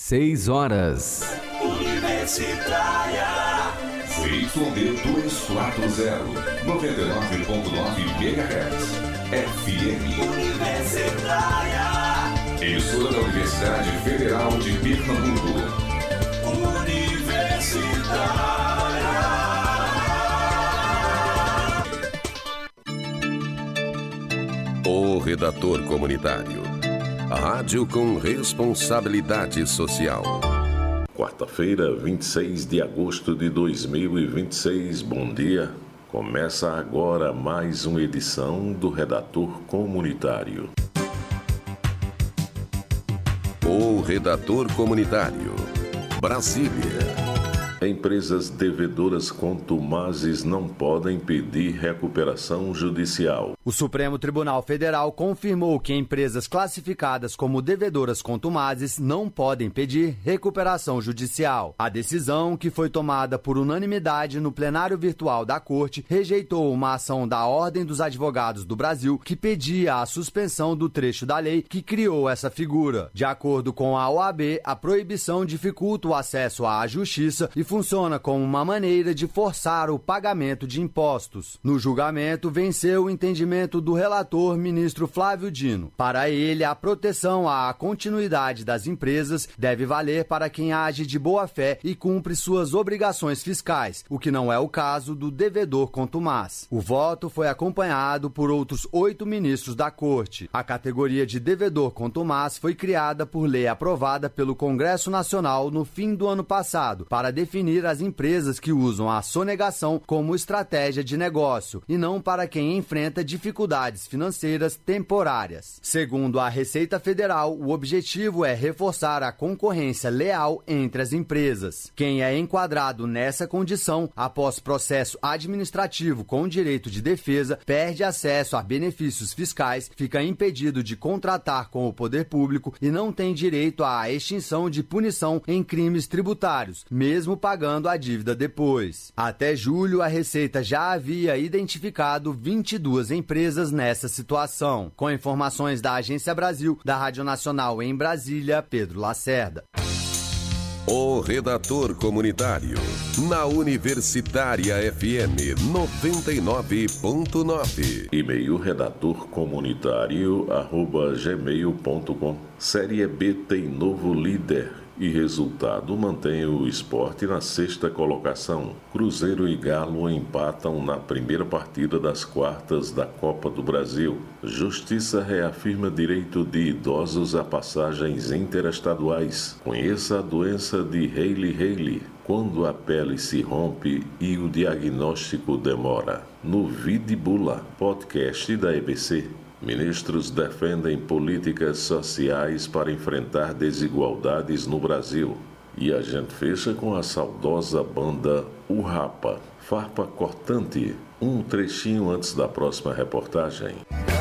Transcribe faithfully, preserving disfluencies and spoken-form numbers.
seis horas. Universitária. C Y duzentos e quarenta, noventa e nove ponto nove megahertz. F M. Universitária. Emissora da Universidade Federal de Pernambuco. Universitária. O Redator Comunitário. A rádio com responsabilidade social. Quarta-feira, vinte e seis de agosto de dois mil e vinte e seis. Bom dia. Começa agora mais uma edição do Redator Comunitário. O Redator Comunitário. Brasília. Empresas devedoras contumazes não podem pedir recuperação judicial. O Supremo Tribunal Federal confirmou que empresas classificadas como devedoras contumazes não podem pedir recuperação judicial. A decisão, que foi tomada por unanimidade no plenário virtual da Corte, rejeitou uma ação da Ordem dos Advogados do Brasil que pedia a suspensão do trecho da lei que criou essa figura. De acordo com a O A B, a proibição dificulta o acesso à justiça e funciona como uma maneira de forçar o pagamento de impostos. No julgamento, venceu o entendimento do relator, ministro Flávio Dino. Para ele, a proteção à continuidade das empresas deve valer para quem age de boa-fé e cumpre suas obrigações fiscais, o que não é o caso do devedor contumaz. O voto foi acompanhado por outros oito ministros da Corte. A categoria de devedor contumaz foi criada por lei aprovada pelo Congresso Nacional no fim do ano passado, para definir as empresas que usam a sonegação como estratégia de negócio e não para quem enfrenta dificuldades financeiras temporárias. Segundo a Receita Federal, o objetivo é reforçar a concorrência leal entre as empresas. Quem é enquadrado nessa condição, após processo administrativo com direito de defesa, perde acesso a benefícios fiscais, fica impedido de contratar com o poder público e não tem direito à extinção de punição em crimes tributários, mesmo pagando a dívida depois. Até julho, a Receita já havia identificado vinte e duas empresas nessa situação. Com informações da Agência Brasil, da Rádio Nacional em Brasília, Pedro Lacerda. O Redator Comunitário, na Universitária F M noventa e nove ponto nove. E-mail redator comunitário arroba gmail ponto com. Série B tem novo líder e resultado mantém o Sport na sexta colocação. Cruzeiro e Galo empatam na primeira partida das quartas da Copa do Brasil. Justiça reafirma direito de idosos a passagens interestaduais. Conheça a doença de Hailey-Hailey, quando a pele se rompe e o diagnóstico demora. No Vidibula, podcast da E B C. Ministros defendem políticas sociais para enfrentar desigualdades no Brasil. E a gente fecha com a saudosa banda O Rapa, Farpa Cortante. Um trechinho antes da próxima reportagem.